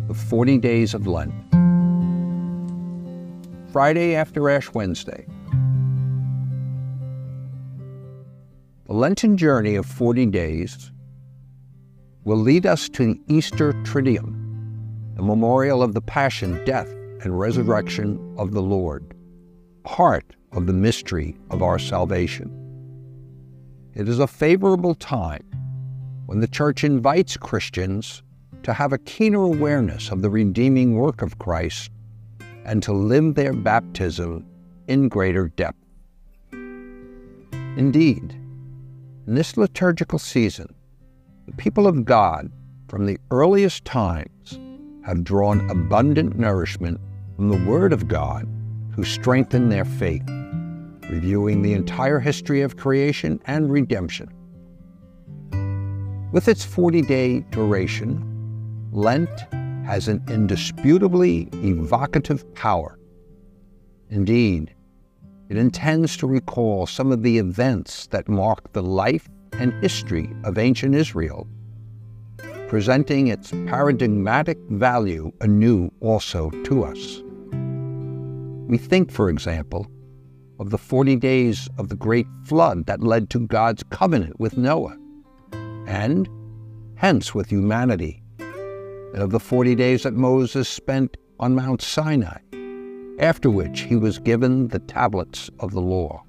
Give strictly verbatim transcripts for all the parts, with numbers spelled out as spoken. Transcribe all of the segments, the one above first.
the forty days of Lent. Friday after Ash Wednesday. The Lenten journey of forty days will lead us to the Easter Triduum, the memorial of the Passion, Death, and Resurrection of the Lord, part of the mystery of our salvation. It is a favorable time when the Church invites Christians to have a keener awareness of the redeeming work of Christ and to live their baptism in greater depth. Indeed, in this liturgical season, the people of God from the earliest times have drawn abundant nourishment from the Word of God to strengthen their faith, reviewing the entire history of creation and redemption. With its forty-day duration, Lent has an indisputably evocative power. Indeed, it intends to recall some of the events that marked the life and history of ancient Israel, presenting its paradigmatic value anew also to us. We think, for example, of the forty days of the great flood that led to God's covenant with Noah, and hence with humanity, and of the forty days that Moses spent on Mount Sinai, after which he was given the tablets of the law.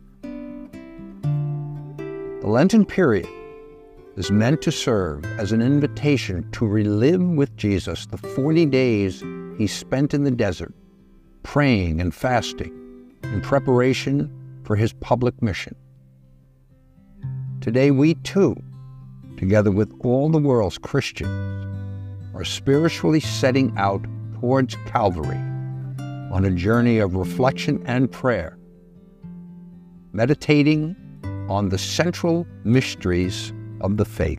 The Lenten period is meant to serve as an invitation to relive with Jesus the forty days he spent in the desert, praying and fasting in preparation for his public mission. Today we too, together with all the world's Christians, are spiritually setting out towards Calvary on a journey of reflection and prayer, meditating on the central mysteries of the faith.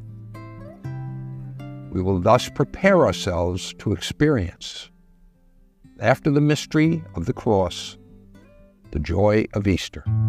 We will thus prepare ourselves to experience, after the mystery of the cross, the joy of Easter.